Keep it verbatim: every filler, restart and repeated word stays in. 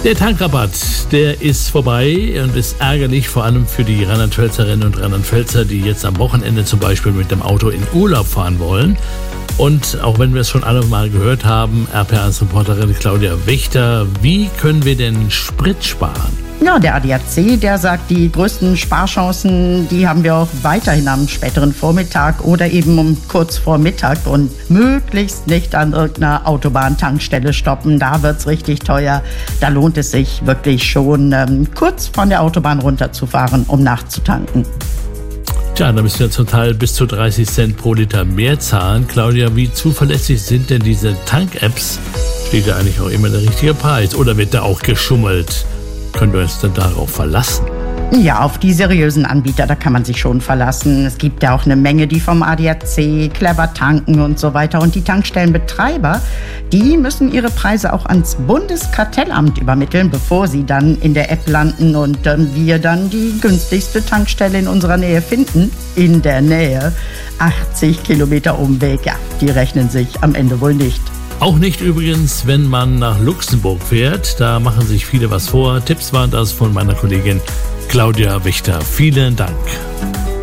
Der Tankrabatt, der ist vorbei und ist ärgerlich, vor allem für die Rheinland-Pfälzerinnen und Rheinland-Pfälzer, die jetzt am Wochenende zum Beispiel mit dem Auto in Urlaub fahren wollen. Und auch wenn wir es schon alle mal gehört haben, R P eins-Reporterin Claudia Wächter, wie können wir denn Sprit sparen? Ja, der A D A C, der sagt, die größten Sparchancen, die haben wir auch weiterhin am späteren Vormittag oder eben um kurz vor Mittag und möglichst nicht an irgendeiner Autobahntankstelle stoppen. Da wird's richtig teuer. Da lohnt es sich wirklich schon, ähm, kurz von der Autobahn runterzufahren, um nachzutanken. Tja, da müssen wir zum Teil bis zu dreißig Cent pro Liter mehr zahlen. Claudia, wie zuverlässig sind denn diese Tank-Apps? Steht da eigentlich auch immer der richtige Preis oder wird da auch geschummelt? Können wir uns denn darauf verlassen? Ja, auf die seriösen Anbieter, da kann man sich schon verlassen. Es gibt ja auch eine Menge, die vom A D A C, Clever tanken und so weiter. Und die Tankstellenbetreiber, die müssen ihre Preise auch ans Bundeskartellamt übermitteln, bevor sie dann in der App landen und ähm, wir dann die günstigste Tankstelle in unserer Nähe finden. In der Nähe. achtzig Kilometer Umweg, ja, die rechnen sich am Ende wohl nicht. Auch nicht übrigens, wenn man nach Luxemburg fährt. Da machen sich viele was vor. Tipps waren das von meiner Kollegin Claudia Wächter. Vielen Dank.